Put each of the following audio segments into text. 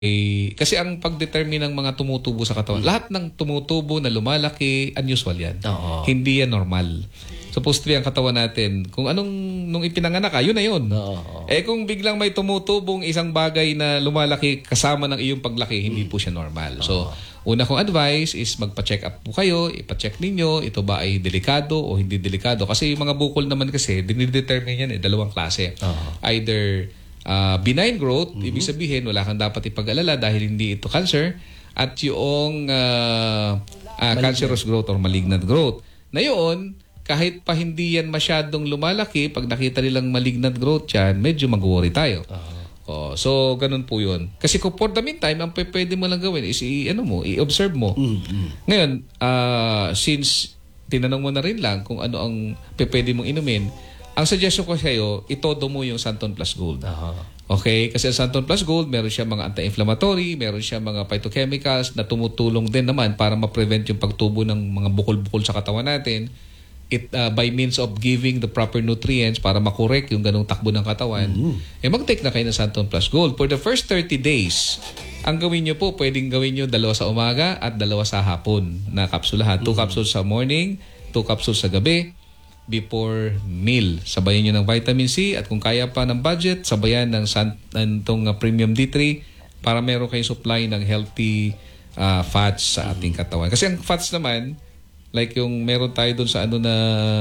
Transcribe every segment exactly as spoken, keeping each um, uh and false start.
Eh, kasi ang pagdetermine ng mga tumutubo sa katawan, hmm. lahat ng tumutubo na lumalaki, unusual yan. Oo. Hindi yan normal. Supposed to be ang katawan natin, kung anong nung ipinanganak ka, yun na yun. Oo. Eh kung biglang may tumutubong isang bagay na lumalaki kasama ng iyong paglaki, hindi po siya normal. So, una kong advice is magpa-check up po kayo, ipa-check ninyo, ito ba ay delikado o hindi delikado. Kasi yung mga bukol naman kasi, dinidetermine yan eh, dalawang klase. Oo. Either Uh, benign growth, mm-hmm. ibig sabihin wala kang dapat ipag-alala dahil hindi ito cancer, at yung uh, uh, cancerous growth or malignant growth. Na yun, kahit pa hindi yan masyadong lumalaki, pag nakita nilang malignant growth yan, medyo mag-worry tayo. Uh-huh. Oh, so, ganun po yun. Kasi kung for the meantime, ang pwede mo lang gawin is i, ano mo, i-observe mo. Mm-hmm. Ngayon, uh, since tinanong mo na rin lang kung ano ang pwede mong inumin, ang suggestion ko sa iyo, itodo mo yung Santon Plus Gold. Uh-huh. Okay? Kasi ang Santon Plus Gold, meron siya mga anti-inflammatory, meron siya mga phytochemicals na tumutulong din naman para ma-prevent yung pagtubo ng mga bukol-bukol sa katawan natin. It uh, by means of giving the proper nutrients para makorek yung ganung takbo ng katawan. Mm-hmm. Eh mag-take na kayo ng Santon Plus Gold. For the first thirty days, ang gawin nyo po, pwedeng gawin nyo dalawa sa umaga at dalawa sa hapon na kapsulahan. Two mm-hmm. capsules sa morning, two capsules sa gabi, before meal. Sabayan nyo ng vitamin C at kung kaya pa ng budget, sabayan ng itong uh, Premium D three para meron kayong supply ng healthy uh, fats sa ating katawan. Kasi ang fats naman, like yung meron tayo dun sa ano na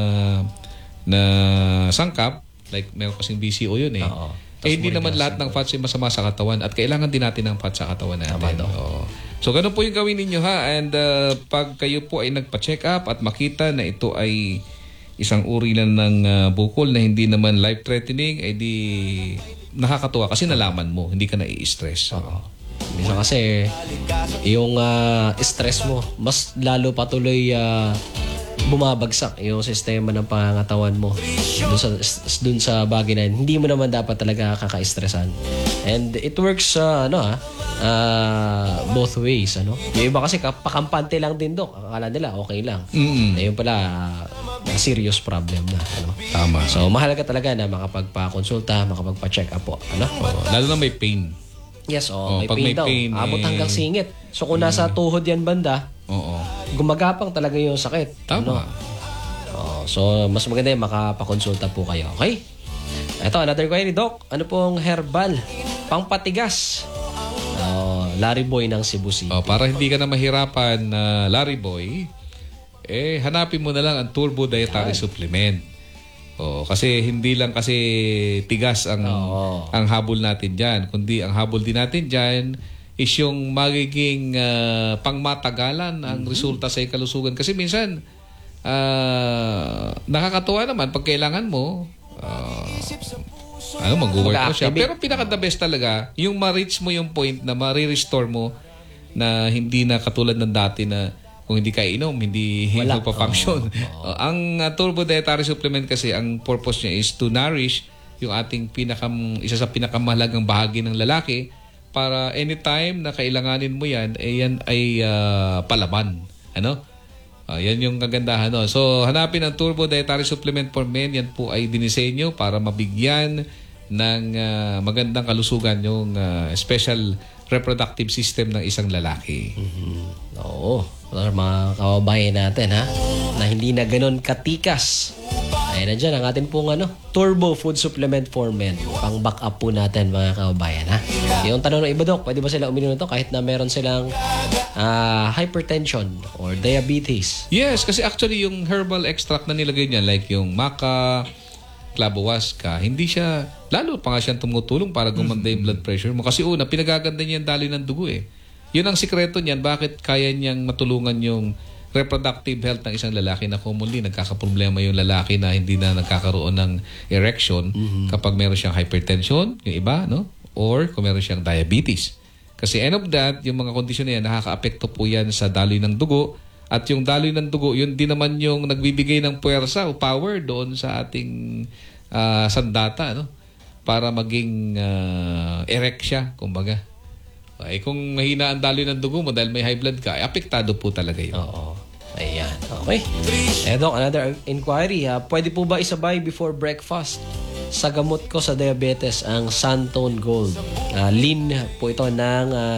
na sangkap, like meron kasing B C O yun eh. Oo. Eh hindi naman lahat ng fats ay masama sa katawan at kailangan din natin ng fats sa katawan natin. Oo. So ganun po yung gawin ninyo ha, and uh, pag kayo po ay nagpa-check up at makita na ito ay isang uri lang ng uh, bukol na hindi naman life-threatening, ay di nakakatuwa kasi nalaman mo, hindi ka na-i-stress. Oo. Minsan kasi, yung uh, stress mo, mas lalo patuloy uh, bumabagsak yung sistema ng pangangatawan mo dun sa, dun sa bagay na hindi mo naman dapat talaga kaka-stressan. And it works, uh, ano ha, uh, both ways, ano. Yung iba kasi pakampante lang din, Dok. Akala nila okay lang. Mm-hmm. Ayun pala, uh, serious problem na, ano. Tama. So mahalaga talaga na makapagpa-konsulta, makapagpa-check up po, ano. Oh, lalo na may pain. Yes, oh, oh may pag pain may daw. pain, Abot eh, hanggang singit. So kung nasa mm, tuhod yan banda, oo, gumagapang talaga yung sakit. Tama. Ano? Oh, so mas maganda yung makapakonsulta po kayo. Okay? Ito, another query, Doc. Ano pong herbal pangpatigas? Oh, Larry Boy ng Cebu City. Oh, para hindi ka na mahirapan na uh, Larry Boy, eh hanapin mo na lang ang Turbo Dietary Yan. Supplement. Oh, kasi hindi lang kasi tigas ang oh. ang habol natin diyan, kundi ang habol din natin diyan is yung magiging uh, pangmatagalan ang mm-hmm. resulta sa kalusugan. Kasi minsan uh, nakakatuwa naman pag kailangan mo uh, ano mag-work ko siya. Pero pinaka-the best talaga yung ma-reach mo yung point na ma-restore mo na hindi na katulad ng dati na kung hindi ka inom, hindi magpa-function. Oh, oh. Ang uh, Turbo Dietary Supplement kasi, ang purpose niya is to nourish yung ating pinakam, isa sa pinakamahalagang bahagi ng lalaki para anytime na kailanganin mo yan, eh yan ay uh, palaban. Ano? Uh, yan yung kagandahan. No? So, hanapin ang Turbo Dietary Supplement for Men. Yan po ay dinisenyo para mabigyan ng uh, magandang kalusugan yung uh, special reproductive system ng isang lalaki. Mm-hmm. Oo. Para mga kababayan natin ha, na hindi na ganun katikas. Ayun na dyan ang atin pong ano, Turbo Food Supplement for Men. Pang back up po natin mga kababayan ha. Yung tanong ng iba, Dok, pwede ba sila uminom nito kahit na meron silang uh, hypertension or diabetes? Yes, kasi actually yung herbal extract na nilagay niya, like yung maca, clavohuasca, hindi siya, lalo pa nga siyang tumutulong para gumanda yung blood pressure mo. Kasi una, pinagaganda niya yung daloy ng dugo eh. Yun ang sikreto niyan, bakit kaya niyang matulungan yung reproductive health ng isang lalaki na commonly nagkakaproblema yung lalaki na hindi na nagkakaroon ng erection mm-hmm. kapag meron siyang hypertension, yung iba, no? Or kung meron siyang diabetes. Kasi end of that, yung mga kondisyon na yan, nakaka-apekto po yan sa daloy ng dugo. At yung daloy ng dugo, yun din naman yung nagbibigay ng puwersa o power doon sa ating uh, sandata, no? Para maging uh, erect siya, kumbaga. Ay, kung mahina ang daloy ng dugo mo dahil may high blood ka, ay apektado po talaga yun. Oo. Ayan. Okay. Eh, Doc, another inquiry. Ha? Pwede po ba isabay before breakfast sa gamot ko sa diabetes, ang Santone Gold. Ah, lean po ito ng ah,